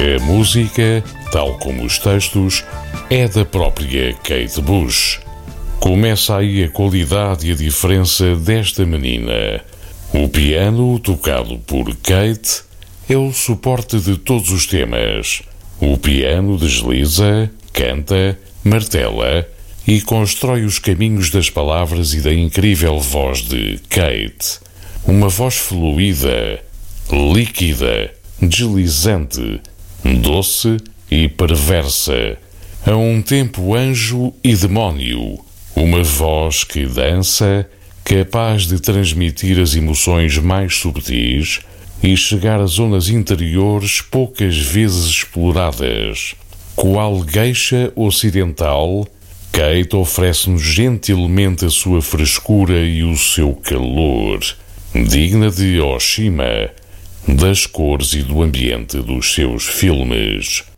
A música, tal como os textos, é da própria Kate Bush. Começa aí a qualidade e a diferença desta menina. O piano, tocado por Kate, é o suporte de todos os temas. O piano desliza, canta, martela e constrói os caminhos das palavras e da incrível voz de Kate. Uma voz fluida, líquida, deslizante, doce e perversa. A um tempo anjo e demónio. Uma voz que dança, capaz de transmitir as emoções mais subtis e chegar a zonas interiores poucas vezes exploradas. Qual geisha ocidental, Kate oferece-nos gentilmente a sua frescura e o seu calor, digna de Oshima, das cores e do ambiente dos seus filmes.